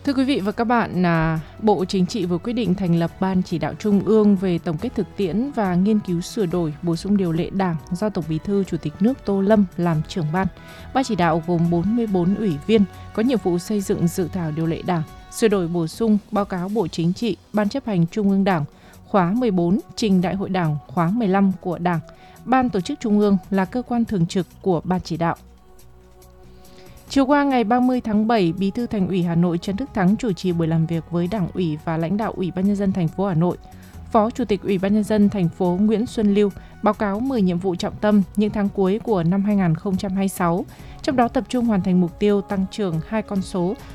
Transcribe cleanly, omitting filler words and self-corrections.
Thưa quý vị và các bạn, Bộ Chính trị vừa quyết định thành lập Ban Chỉ đạo Trung ương về tổng kết thực tiễn và nghiên cứu sửa đổi, bổ sung điều lệ Đảng do Tổng Bí thư Chủ tịch nước Tô Lâm làm trưởng ban. Ban chỉ đạo gồm 44 ủy viên, có nhiệm vụ xây dựng dự thảo điều lệ Đảng, sửa đổi bổ sung báo cáo Bộ Chính trị, Ban chấp hành Trung ương Đảng khóa 14 trình Đại hội Đảng khóa 15 của Đảng. Ban Tổ chức Trung ương là cơ quan thường trực của Ban chỉ đạo. Chiều qua ngày 30 tháng 7, Bí thư Thành ủy Hà Nội Trần Đức Thắng chủ trì buổi làm việc với Đảng ủy và lãnh đạo Ủy ban nhân dân thành phố Hà Nội. Phó Chủ tịch Ủy ban nhân dân thành phố Nguyễn Xuân Lưu báo cáo 10 nhiệm vụ trọng tâm những tháng cuối của năm 2026, trong đó tập trung hoàn thành mục tiêu tăng trưởng 2 con số